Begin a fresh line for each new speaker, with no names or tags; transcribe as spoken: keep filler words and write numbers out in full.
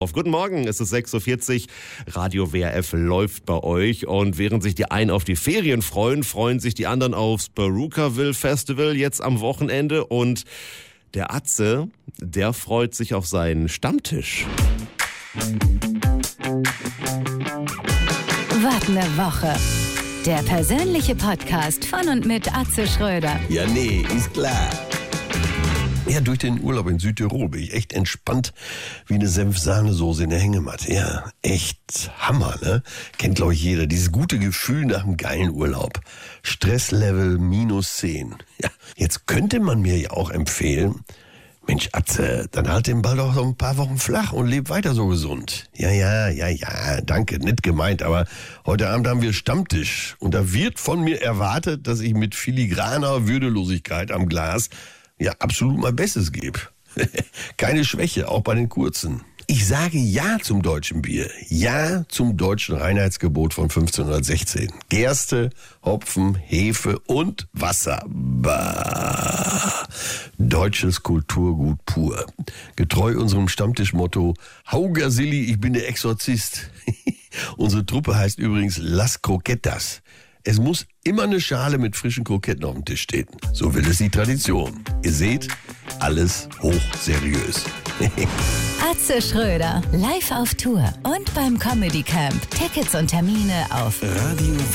Auf Guten Morgen, es ist sechs Uhr vierzig, Radio W R F läuft bei euch und während sich die einen auf die Ferien freuen, freuen sich die anderen aufs Barookaville Festival jetzt am Wochenende und der Atze, der freut sich auf seinen Stammtisch.
Was ne Woche. Der persönliche Podcast von und mit Atze Schröder.
Ja, nee, ist klar. Ja, durch den Urlaub in Südtirol bin ich echt entspannt wie eine Senf-Sahnesoße in der Hängematte. Ja, echt Hammer, ne? Kennt, glaube ich, jeder. Dieses gute Gefühl nach einem geilen Urlaub. Stresslevel minus zehn. Ja, jetzt könnte man mir ja auch empfehlen, Mensch, Atze, dann halt den Ball doch so ein paar Wochen flach und leb weiter so gesund. Ja, ja, ja, ja, danke, nett gemeint, aber heute Abend haben wir Stammtisch und da wird von mir erwartet, dass ich mit filigraner Würdelosigkeit am Glas ja absolut mein Bestes gebe. Keine Schwäche, auch bei den Kurzen. Ich sage Ja zum deutschen Bier. Ja zum deutschen Reinheitsgebot von fünfzehnhundertsechzehn. Gerste, Hopfen, Hefe und Wasser. Bah. Deutsches Kulturgut pur. Getreu unserem Stammtischmotto Hauger Silli, ich bin der Exorzist. Unsere Truppe heißt übrigens Las Croquetas. Es muss immer eine Schale mit frischen Kroketten auf dem Tisch stehen. So will es die Tradition. Ihr seht, alles hochseriös.
Atze Schröder, live auf Tour und beim Comedy Camp. Tickets und Termine auf
Radio